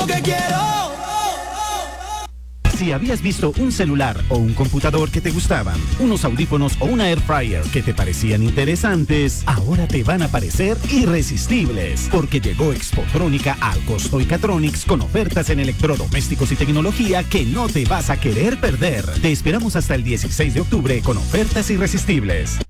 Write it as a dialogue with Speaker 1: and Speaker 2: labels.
Speaker 1: lo que quiero.
Speaker 2: Si habías visto un celular o un computador que te gustaban, unos audífonos o una air fryer que te parecían interesantes, ahora te van a parecer irresistibles, porque llegó Expotrónica al Costo y Catronics con ofertas en electrodomésticos y tecnología que no te vas a querer perder. Te esperamos hasta el 16 de octubre con ofertas irresistibles.